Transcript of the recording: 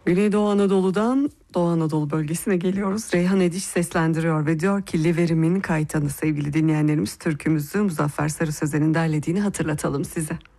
Güneydoğu Anadolu'dan Doğu Anadolu bölgesine geliyoruz. Reyhan Ediş seslendiriyor ve diyor ki Liverim'in kaytanı. Sevgili dinleyenlerimiz, türkümüzü Muzaffer Sarı Sözen'in derlediğini hatırlatalım size.